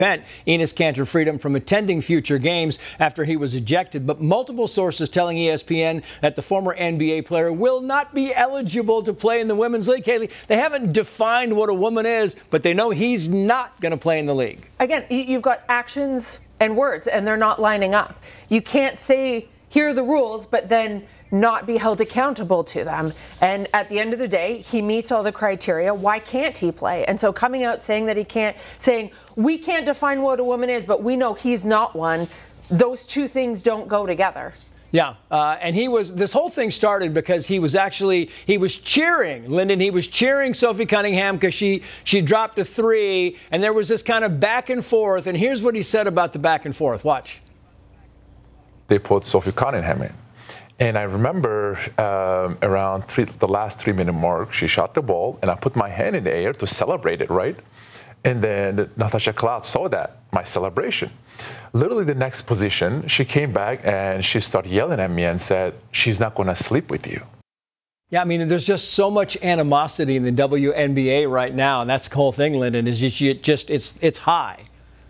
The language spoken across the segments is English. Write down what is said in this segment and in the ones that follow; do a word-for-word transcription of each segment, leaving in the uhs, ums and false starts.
Enes Kanter freedom from attending future games after he was ejected, but multiple sources telling E S P N that the former N B A player will not be eligible to play in the Women's League. Kaylee, they haven't defined what a woman is, but they know he's not going to play in the league. Again, you've got actions and words, and they're not lining up. You can't say, here are the rules, but then not be held accountable to them. And at the end of the day, he meets all the criteria. Why can't he play? And so coming out saying that he can't, saying we can't define what a woman is, but we know he's not one, those two things don't go together. Yeah, uh, and he was, this whole thing started because he was actually, he was cheering, Lyndon, he was cheering Sophie Cunningham because she, she dropped a three, and there was this kind of back and forth, and here's what he said about the back and forth. Watch. They put Sophie Cunningham in. And I remember um, around three, the last three-minute mark, she shot the ball, and I put my hand in the air to celebrate it, right? And then Natasha Cloud saw that, my celebration. Literally the next position, she came back and she started yelling at me and said, she's not going to sleep with you. Yeah, I mean, there's just so much animosity in the W N B A right now, and that's the whole thing, Lyndon, is just, you just it's it's high.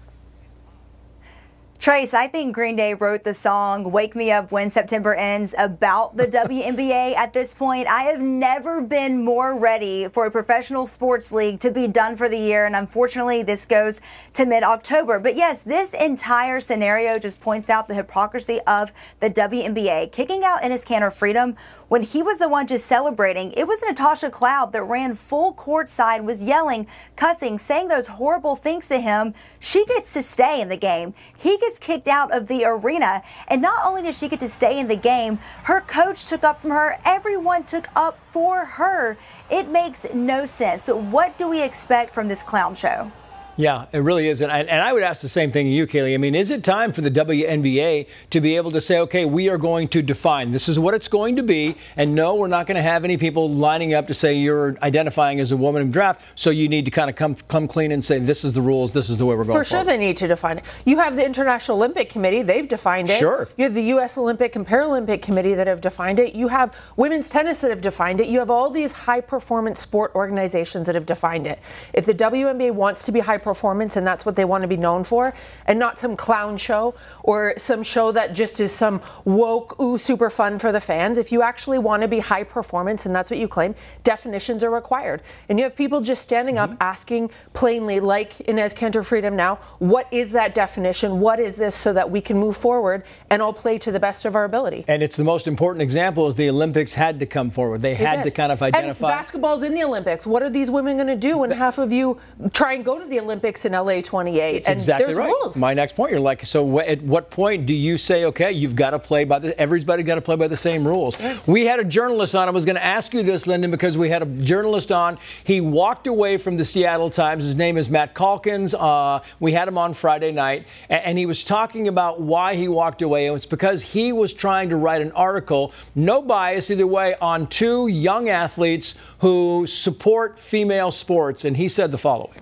Trace, I think Green Day wrote the song Wake Me Up When September Ends about the W N B A at this point. I have never been more ready for a professional sports league to be done for the year, and unfortunately this goes to mid-October. But yes, this entire scenario just points out the hypocrisy of the W N B A. Kicking out Enes Kanter freedom when he was the one just celebrating. It was Natasha Cloud that ran full courtside, was yelling, cussing, saying those horrible things to him. She gets to stay in the game. He gets kicked out of the arena. And not only did she get to stay in the game, her coach took up from her. Everyone took up for her. It makes no sense. So what do we expect from this clown show? Yeah, it really is. And I, and I would ask the same thing to you, Kaylee. I mean, is it time for the W N B A to be able to say, okay, we are going to define, this is what it's going to be, and no, we're not going to have any people lining up to say you're identifying as a woman in draft, so you need to kind of come come clean and say this is the rules, this is the way we're going For sure, they need to define it. You have the International Olympic Committee, they've defined it. Sure. You have the U S Olympic and Paralympic Committee that have defined it. You have women's tennis that have defined it. You have all these high-performance sport organizations that have defined it. If the W N B A wants to be high performance, and that's what they want to be known for, and not some clown show or some show that just is some woke, ooh, super fun for the fans. If you actually want to be high performance, and that's what you claim, definitions are required. And you have people just standing mm-hmm. up asking plainly, like Enes Kanter freedom now, what is that definition? What is this, so that we can move forward and all play to the best of our ability? And it's the most important example is the Olympics had to come forward. They, they had did. to kind of identify. And basketball's in the Olympics. What are these women going to do when half of you try and go to the Olympics in L A twenty-eight? It's and exactly there's right. rules. My next point, you're like, so wh- at what point do you say, okay, you've got to play by the, everybody got to play by the same rules? Right. We had a journalist on. I was going to ask you this, Lyndon, because we had a journalist on. He walked away from the Seattle Times. His name is Matt Calkins. Uh, we had him on Friday night, and, and he was talking about why he walked away. And it's because he was trying to write an article, no bias either way, on two young athletes who support female sports. And he said the following.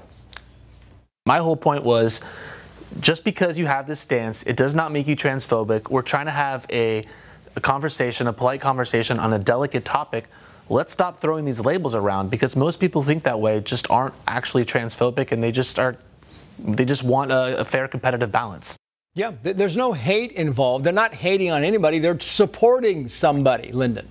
My whole point was, just because you have this stance, it does not make you transphobic. We're trying to have a, a conversation, a polite conversation on a delicate topic. Let's stop throwing these labels around, because most people think that way just aren't actually transphobic, and they just are, they just want a, a fair competitive balance. Yeah, th- there's no hate involved. They're not hating on anybody. They're supporting somebody, Lyndon.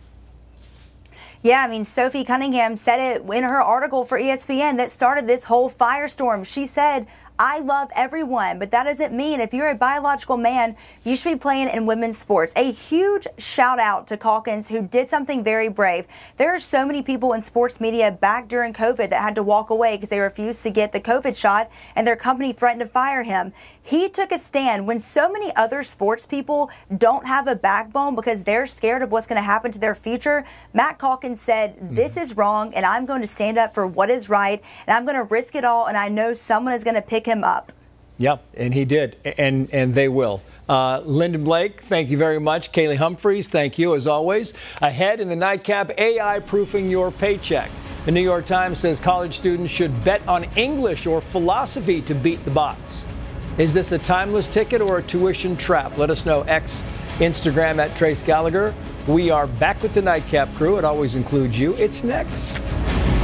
Yeah, I mean, Sophie Cunningham said it in her article for E S P N that started this whole firestorm. She said, I love everyone, but that doesn't mean if you're a biological man, you should be playing in women's sports. A huge shout out to Calkins, who did something very brave. There are so many people in sports media back during COVID that had to walk away because they refused to get the COVID shot, and their company threatened to fire him. He took a stand when so many other sports people don't have a backbone because they're scared of what's going to happen to their future. Matt Calkins said, this is wrong, and I'm going to stand up for what is right, and I'm going to risk it all, and I know someone is going to pick him up. Yep, and he did, and and they will. Uh, Lyndon Blake, thank you very much. Kaylee Humphries, thank you as always. Ahead in the nightcap, A I proofing your paycheck. The New York Times says college students should bet on English or philosophy to beat the bots. Is this a timeless ticket or a tuition trap? Let us know. X, Instagram at Trace Gallagher. We are back with the nightcap crew. It always includes you. It's next.